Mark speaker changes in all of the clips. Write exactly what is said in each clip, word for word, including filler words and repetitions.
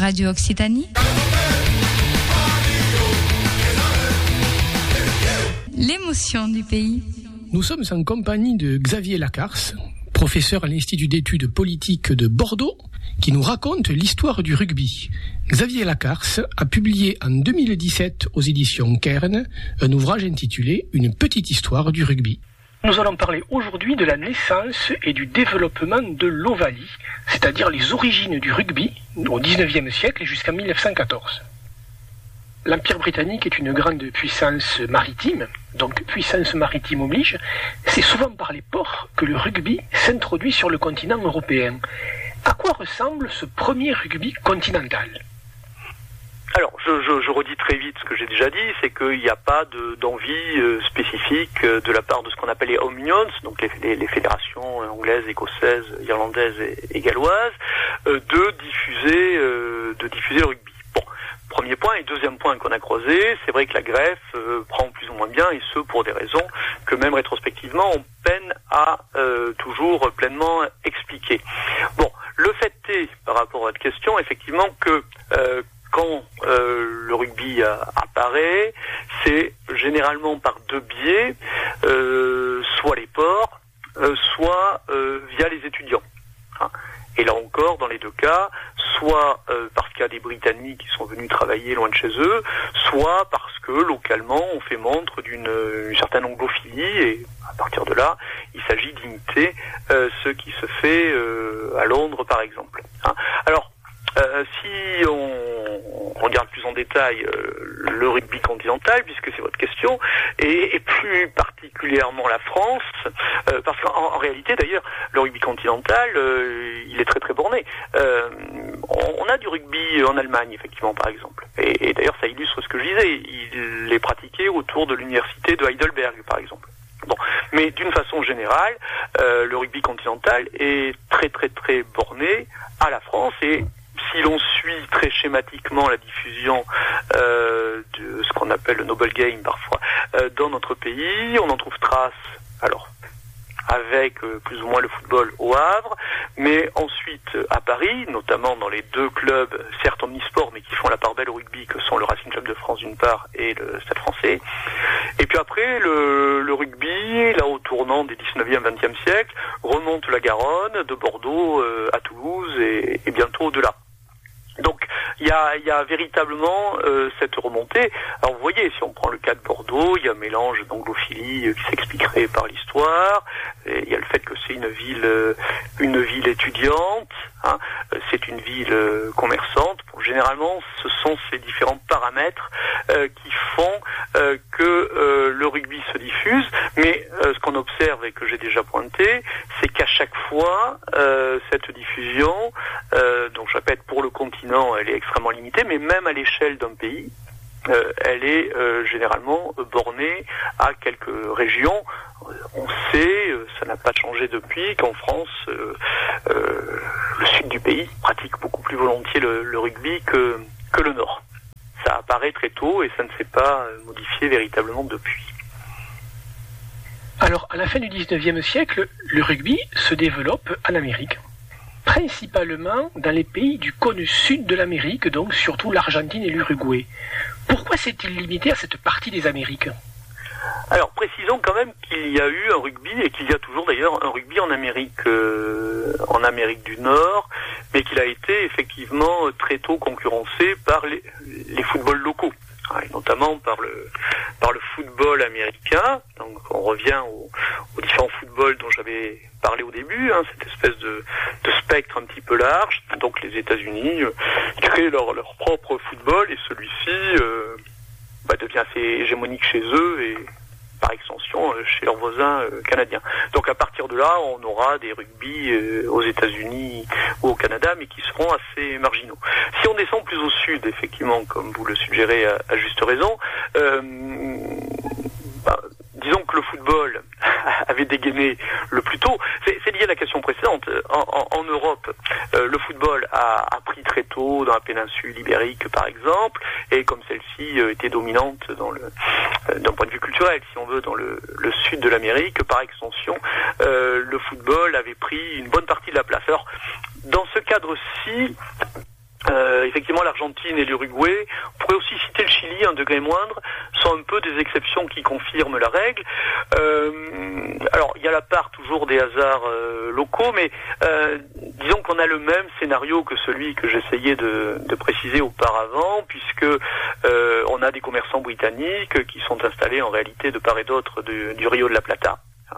Speaker 1: Radio Occitanie. L'émotion du pays.
Speaker 2: Nous sommes en compagnie de Xavier Lacarce, professeur à l'Institut d'études politiques de Bordeaux, qui nous raconte l'histoire du rugby. Xavier Lacarce a publié en deux mille dix-sept aux éditions Cairn un ouvrage intitulé « Une petite histoire du rugby ». Nous allons parler aujourd'hui de la naissance et du développement de l'Ovalie, c'est-à-dire les origines du rugby au dix-neuvième siècle et jusqu'en mille neuf cent quatorze. L'Empire britannique est une grande puissance maritime, donc puissance maritime oblige. C'est souvent par les ports que le rugby s'introduit sur le continent européen. À quoi ressemble ce premier rugby continental ?
Speaker 3: Alors, je, je, je redis très vite ce que j'ai déjà dit, c'est qu'il n'y a pas de, d'envie euh, spécifique euh, de la part de ce qu'on appelle les home unions, donc les, les, les fédérations anglaises, écossaises, irlandaises et, et galloises, euh, de diffuser, euh, de diffuser le rugby. Bon, premier point. Et deuxième point qu'on a creusé, c'est vrai que la greffe euh, prend plus ou moins bien, et ce pour des raisons que même rétrospectivement on peine à euh, toujours pleinement expliquer. Bon, le fait est, par rapport à votre question, effectivement que euh, quand euh, le rugby a, apparaît, c'est généralement par deux biais, euh, soit les ports, euh, soit euh, via les étudiants. Hein. Et là encore, dans les deux cas, soit euh, parce qu'il y a des Britanniques qui sont venus travailler loin de chez eux, soit parce que localement on fait montre d'une une certaine anglophilie, et à partir de là, il s'agit d'imiter euh, ce qui se fait euh, à Londres par exemple. Hein. Alors, Euh, si on regarde plus en détail euh, le rugby continental, puisque c'est votre question, et, et plus particulièrement la France, euh, parce qu'en en réalité d'ailleurs, le rugby continental, euh, il est très très borné. Euh, on, on a du rugby en Allemagne, effectivement, par exemple. Et, et d'ailleurs, ça illustre ce que je disais. Il est pratiqué autour de l'université de Heidelberg, par exemple. Bon, mais d'une façon générale, euh, le rugby continental est très très très borné à la France, et si l'on suit très schématiquement la diffusion euh, de ce qu'on appelle le noble game parfois euh, dans notre pays, on en trouve trace, alors avec euh, plus ou moins le football au Havre, mais ensuite euh, à Paris, notamment dans les deux clubs, certes omnisports, mais qui font la part belle au rugby, que sont le Racing Club de France d'une part et le Stade Français. Et puis après, le, le rugby, là au tournant des dix-neuvième, vingtième siècle, remonte la Garonne, de Bordeaux euh, à Toulouse et, et bientôt au-delà. Donc il y a, y a véritablement euh, cette remontée. Alors vous voyez, si on prend le cas de Bordeaux, il y a un mélange d'anglophilie euh, qui s'expliquerait par l'histoire. Il y a le fait que c'est une ville, euh, une ville étudiante. Hein, c'est une ville euh, commerçante. Bon, généralement, ce sont ces différents paramètres euh, qui font euh, que euh, le rugby se diffuse. Mais euh, ce qu'on observe et que j'ai déjà pointé, c'est qu'à chaque fois, euh, cette diffusion, euh, donc je répète, pour le continent, elle est extrêmement limitée, mais même à l'échelle d'un pays, euh, elle est euh, généralement bornée à quelques régions. On sait, ça n'a pas changé depuis, qu'en France, euh, euh, le sud du pays pratique beaucoup plus volontiers le, le rugby que, que le nord. Ça apparaît très tôt et ça ne s'est pas modifié véritablement depuis.
Speaker 2: Alors, à la fin du dix-neuvième siècle, le rugby se développe en Amérique, principalement dans les pays du cône sud de l'Amérique, donc surtout l'Argentine et l'Uruguay. Pourquoi s'est-il limité à cette partie des Amériques ?
Speaker 3: Alors, précisons quand même qu'il y a eu un rugby, et qu'il y a toujours d'ailleurs un rugby en Amérique, euh, en Amérique du Nord, mais qu'il a été effectivement très tôt concurrencé par les, les footballs locaux, et notamment par le, par le football américain. Donc on revient au, aux différents footballs dont j'avais parlé au début, hein, cette espèce de, de spectre un petit peu large. Donc les États-Unis euh, créent leur, leur propre football, et celui-ci euh, bah, devient assez hégémonique chez eux et par extension euh, chez leurs voisins euh, canadiens. Donc à partir de là, on aura des rugby euh, aux États-Unis ou au Canada, mais qui seront assez marginaux. Si on descend plus au sud, effectivement, comme vous le suggérez à, à juste raison, euh, bah, disons que le football avait dégainé le plus tôt. C'est, c'est lié à la question précédente. En, en, en Europe, euh, le football a, a pris très tôt dans la péninsule ibérique, par exemple, et comme celle-ci euh, était dominante dans le, euh, d'un point de vue culturel, si on veut, dans le, le sud de l'Amérique, par extension, euh, le football avait pris une bonne partie de la place. Alors, dans ce cadre-ci, Euh, effectivement, l'Argentine et l'Uruguay, on pourrait aussi citer le Chili, un degré moindre, sont un peu des exceptions qui confirment la règle. Euh, alors, il y a la part toujours des hasards euh, locaux, mais euh, disons qu'on a le même scénario que celui que j'essayais de, de préciser auparavant, puisque euh, on a des commerçants britanniques qui sont installés en réalité de part et d'autre du, du Rio de la Plata.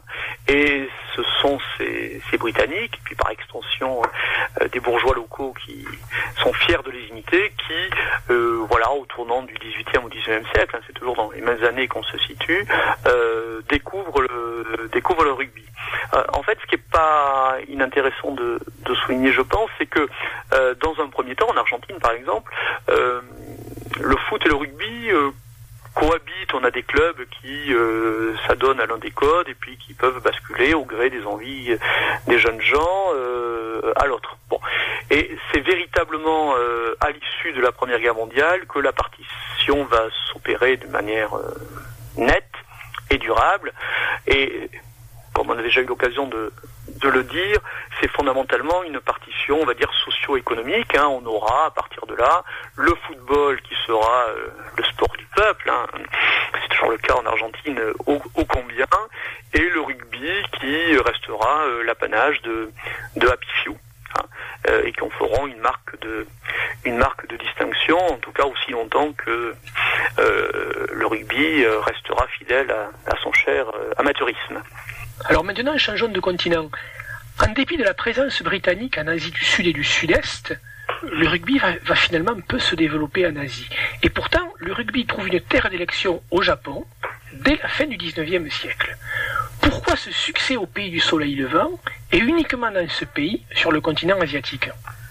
Speaker 3: Et ce sont ces, ces Britanniques, puis par extension euh, des bourgeois locaux qui sont fiers de les imiter, qui, euh, voilà, au tournant du dix-huitième au dix-neuvième siècle, hein, c'est toujours dans les mêmes années qu'on se situe, euh, découvrent le, découvrent le rugby. Euh, en fait, ce qui n'est pas inintéressant de, de souligner, je pense, c'est que euh, dans un premier temps, en Argentine par exemple, euh, le foot et le rugby euh, cohabitent. On a des clubs qui euh, s'adonnent à l'un des codes et puis qui peuvent basculer au gré des envies des jeunes gens euh, à l'autre. Bon, et c'est véritablement euh, à l'issue de la Première Guerre mondiale que la partition va s'opérer de manière euh, nette et durable. Et comme on a déjà eu l'occasion de de le dire, c'est fondamentalement une partition, on va dire, socio-économique. Hein. On aura, à partir de là, le football qui sera euh, le sport du peuple, hein. C'est toujours le cas en Argentine, ô, ô combien, et le rugby qui restera euh, l'apanage de, de Happy Few, hein, euh, et qui en feront une marque de une marque de distinction, en tout cas aussi longtemps que euh, le rugby restera fidèle à, à son cher euh, amateurisme.
Speaker 2: Alors maintenant, changeons de continent. En dépit de la présence britannique en Asie du Sud et du Sud-Est, le rugby va, va finalement peu se développer en Asie. Et pourtant, le rugby trouve une terre d'élection au Japon dès la fin du dix-neuvième siècle. Pourquoi ce succès au pays du soleil levant et uniquement dans ce pays, sur le continent asiatique ?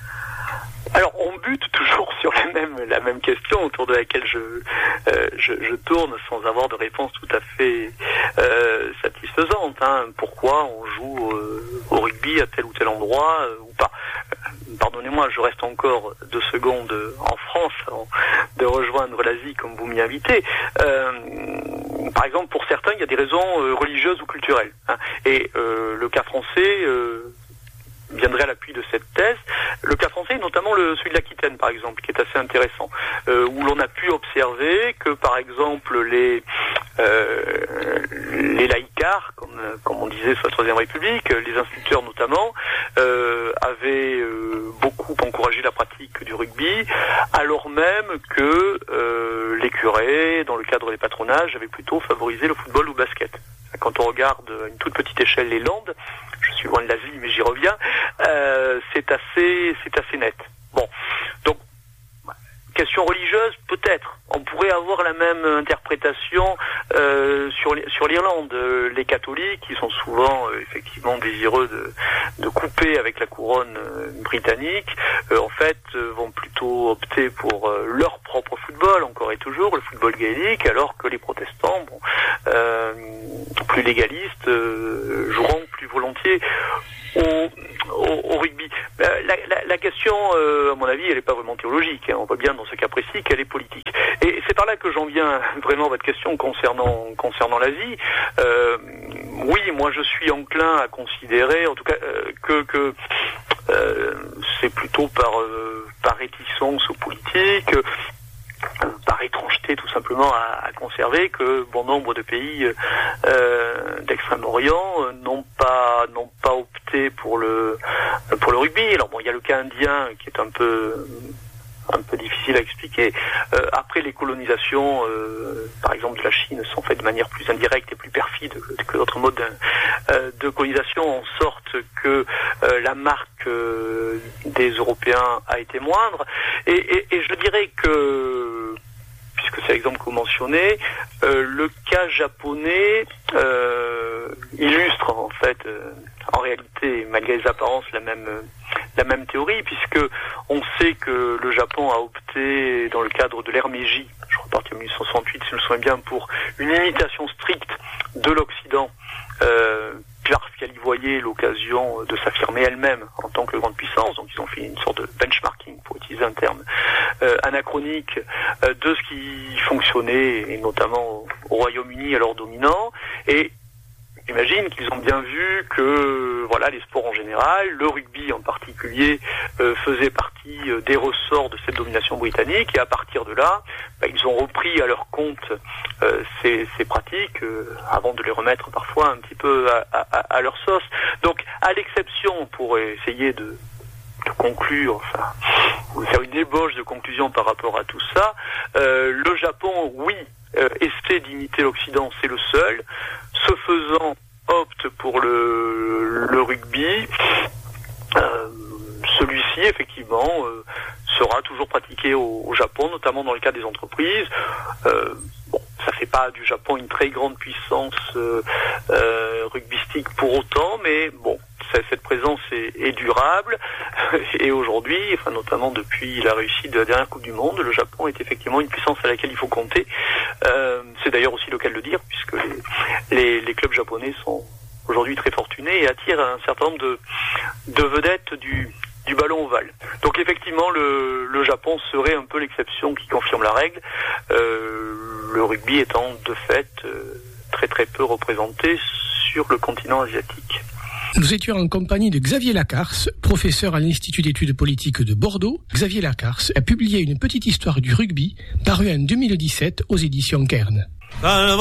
Speaker 3: Alors, on bute toujours sur la même, la même question autour de laquelle je, euh, je, je tourne sans avoir de réponse tout à fait euh, satisfaisante. Hein. Pourquoi on joue euh, au rugby à tel ou tel endroit euh, ou pas ? euh, Pardonnez-moi, je reste encore deux secondes en France avant de rejoindre l'Asie comme vous m'y invitez. Euh, par exemple, pour certains, il y a des raisons euh, religieuses ou culturelles. Hein. Et euh, le cas français... Euh, viendrait à l'appui de cette thèse. Le cas français, notamment le, celui de l'Aquitaine, par exemple, qui est assez intéressant, euh, où l'on a pu observer que, par exemple, les euh, les laïcards, comme, comme on disait sous la Troisième République, les instituteurs notamment, euh, avaient euh, beaucoup encouragé la pratique du rugby, alors même que euh, les curés, dans le cadre des patronages, avaient plutôt favorisé le football ou le basket. Quand on regarde à une toute petite échelle les Landes, je suis loin de l'Asie, mais j'y reviens, euh, c'est assez, c'est assez net. Bon, donc, question religieuse, peut-être. On pourrait avoir la même interprétation euh, sur, sur l'Irlande. Les catholiques, qui sont souvent euh, effectivement désireux de, de couper avec la couronne euh, britannique, euh, en fait, euh, vont plutôt opter pour euh, leur propre football, encore et toujours, le football gaélique, alors que les protestants, bon, euh, plus légalistes, euh, joueront plus volontiers au, au, au rugby. La, la, la question, euh, à mon avis, elle n'est pas vraiment théologique. Hein. On voit bien dans ce cas précis qu'elle est politique. Et c'est par là que j'en viens vraiment à votre question concernant concernant l'Asie. Euh, oui, moi je suis enclin à considérer, en tout cas, euh, que que euh, c'est plutôt par euh, par réticence politique, euh, par étrangeté tout simplement à, à conserver que bon nombre de pays euh, d'Extrême-Orient euh, n'ont pas n'ont pas opté pour le pour le rugby. Alors bon, il y a le cas indien qui est un peu un peu difficile à expliquer. Euh, après, les colonisations, euh, par exemple de la Chine, sont faites de manière plus indirecte et plus perfide que d'autres modes de, euh, de colonisation, en sorte que euh, la marque euh, des Européens a été moindre. Et, et, et je dirais que, puisque c'est l'exemple que vous mentionnez, euh, le cas japonais euh, illustre en fait, euh, en réalité, malgré les apparences, la même la même théorie, puisque on sait que le Japon a opté dans le cadre de l'ère Meiji, je crois partir en mille huit cent soixante-huit, si je me souviens bien, pour une imitation stricte de l'Occident, euh, parce qu'elle y voyait l'occasion de s'affirmer elle-même en tant que grande puissance. Donc ils ont fait une sorte de benchmarking, pour utiliser un terme euh, anachronique, euh, de ce qui fonctionnait, et notamment au, au Royaume-Uni alors dominant. Et j'imagine qu'ils ont bien vu que voilà, les sports en général, le rugby en particulier, euh, faisait partie partie des ressorts de cette domination britannique, et à partir de là, bah, ils ont repris à leur compte euh, ces, ces pratiques, euh, avant de les remettre parfois un petit peu à, à, à leur sauce. Donc, à l'exception, pour essayer de, de conclure, enfin, ou faire une ébauche de conclusion par rapport à tout ça, euh, le Japon, oui, euh, essaie d'imiter l'Occident, c'est le seul. Ce faisant, opte pour le, le rugby. Euh, celui-ci, effectivement, euh, sera toujours pratiqué au, au Japon, notamment dans le cas des entreprises. Euh, bon, ça fait pas du Japon une très grande puissance euh, euh, rugbystique pour autant, mais bon, cette présence est, est durable. Et aujourd'hui, enfin notamment depuis la réussite de la dernière Coupe du Monde, le Japon est effectivement une puissance à laquelle il faut compter. Euh, c'est d'ailleurs aussi le cas de le dire, puisque les, les, les clubs japonais sont aujourd'hui très fortunés et attirent un certain nombre de, de vedettes du, du ballon ovale. Donc effectivement, le, le Japon serait un peu l'exception qui confirme la règle, euh, le rugby étant de fait euh, très très peu représenté sur le continent asiatique.
Speaker 2: Nous étions en compagnie de Xavier Lacarce, professeur à l'Institut d'études politiques de Bordeaux. Xavier Lacarce a publié une petite histoire du rugby, parue en deux mille dix-sept aux éditions Kern.